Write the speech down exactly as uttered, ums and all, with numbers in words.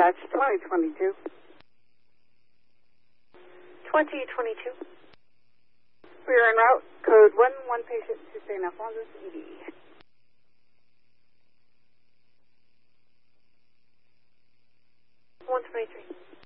Dispatch twenty twenty-two. twenty twenty-two. We are en route. Code one, one patient to Saint Alphonsus, E D. one twenty-three.